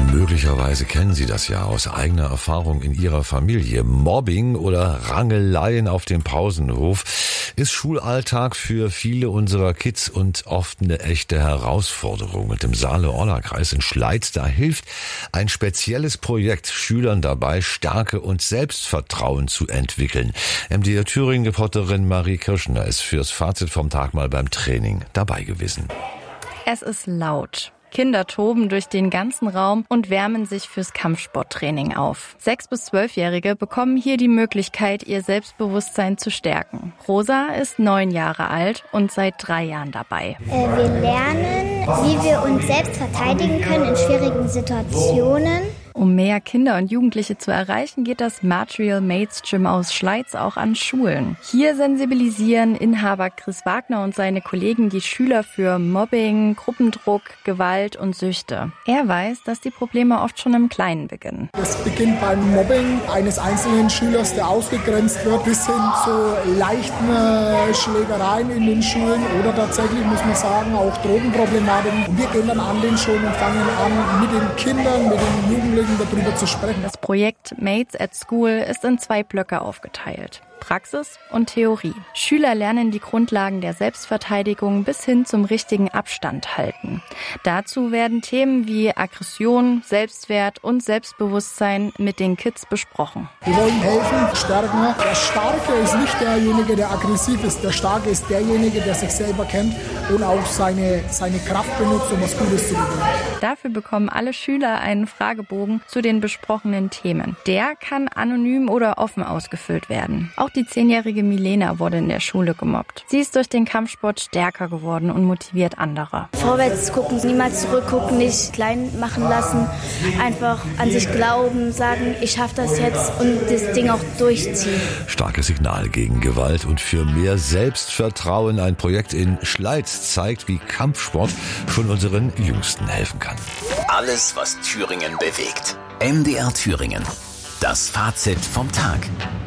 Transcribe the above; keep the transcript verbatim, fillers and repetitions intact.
Möglicherweise kennen Sie das ja aus eigener Erfahrung in Ihrer Familie. Mobbing oder Rangeleien auf dem Pausenhof ist Schulalltag für viele unserer Kids und oft eine echte Herausforderung. Mit dem Saale-Orla-Kreis in Schleiz, da hilft ein spezielles Projekt Schülern dabei, Stärke und Selbstvertrauen zu entwickeln. M D R Thüringen-Reporterin Marie Kirschner ist fürs Fazit vom Tag mal beim Training dabei gewesen. Es ist laut. Kinder toben durch den ganzen Raum und wärmen sich fürs Kampfsporttraining auf. Sechs- bis zwölfjährige bekommen hier die Möglichkeit, ihr Selbstbewusstsein zu stärken. Rosa ist neun Jahre alt und seit drei Jahren dabei. Äh, wir lernen, wie wir uns selbst verteidigen können in schwierigen Situationen. Um mehr Kinder und Jugendliche zu erreichen, geht das Material Mates Gym aus Schleiz auch an Schulen. Hier sensibilisieren Inhaber Chris Wagner und seine Kollegen die Schüler für Mobbing, Gruppendruck, Gewalt und Süchte. Er weiß, dass die Probleme oft schon im Kleinen beginnen. Es beginnt beim Mobbing eines einzelnen Schülers, der ausgegrenzt wird, bis hin zu leichten äh, Schlägereien in den Schulen oder tatsächlich, muss man sagen, auch Drogenproblematiken. Wir gehen dann an den Schulen und fangen an, mit den Kindern, mit den Jugendlichen darüber zu sprechen. Das Projekt Mates at School ist in zwei Blöcke aufgeteilt. Praxis und Theorie. Schüler lernen die Grundlagen der Selbstverteidigung bis hin zum richtigen Abstand halten. Dazu werden Themen wie Aggression, Selbstwert und Selbstbewusstsein mit den Kids besprochen. Wir wollen helfen, stärken. Der Starke ist nicht derjenige, der aggressiv ist. Der Starke ist derjenige, der sich selber kennt und auch seine, seine Kraft benutzt, um was Gutes zu bewirken. Dafür bekommen alle Schüler einen Fragebogen zu den besprochenen Themen. Der kann anonym oder offen ausgefüllt werden. Auch die zehnjährige Milena wurde in der Schule gemobbt. Sie ist durch den Kampfsport stärker geworden und motiviert andere. Vorwärts gucken, niemals zurückgucken, nicht klein machen lassen. Einfach an sich glauben, sagen, ich schaffe das jetzt und das Ding auch durchziehen. Starke Signale gegen Gewalt und für mehr Selbstvertrauen. Ein Projekt in Schleiz zeigt, wie Kampfsport schon unseren Jüngsten helfen kann. Alles, was Thüringen bewegt. M D R Thüringen. Das Fazit vom Tag.